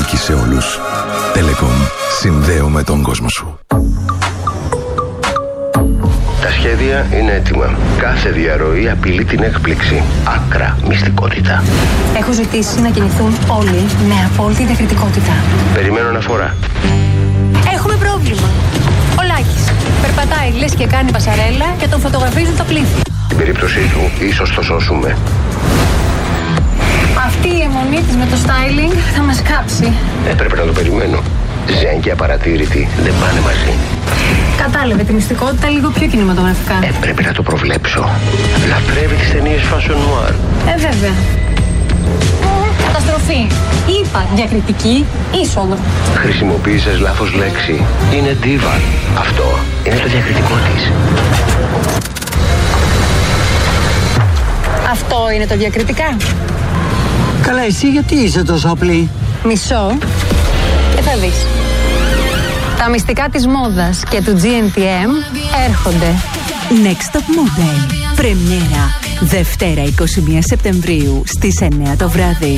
Νίκη σε όλους. Telecom. Συνδέουμε τον κόσμο σου. Τα σχέδια είναι έτοιμα. Κάθε διαρροή απειλεί την έκπληξη. Άκρα μυστικότητα. Έχω ζητήσει να κινηθούν όλοι με απόλυτη διακριτικότητα. Περιμένω αναφορά. Έχουμε πρόβλημα. Ο Λάκης περπατάει λες και κάνει πασαρέλα και τον φωτογραφίζουν τα πλήθη. Στην περίπτωσή του, ίσως το σώσουμε. Αυτή η αιμονή της με το styling θα μας κάψει. Έπρεπε να το περιμένω. Ζεν και απαρατήρητη δεν πάνε μαζί. Κατάλαβε τη μυστικότητα λίγο πιο κινηματογραφικά. Έπρεπε να το προβλέψω. Λατρεύει τις ταινίες fashion noir. Βέβαια. Καταστροφή. Είπα διακριτική είσοδο. Χρησιμοποίησες λάθος λέξη. Είναι diva. Αυτό είναι το διακριτικό της. Αυτό είναι το διακριτικά. Καλά, εσύ γιατί είσαι τόσο απλή? Μισό και θα δεις. Τα μυστικά της μόδας και του GNTM έρχονται. Next Top Model. Πρεμιέρα. Δευτέρα 21 Σεπτεμβρίου στις 9 το βράδυ.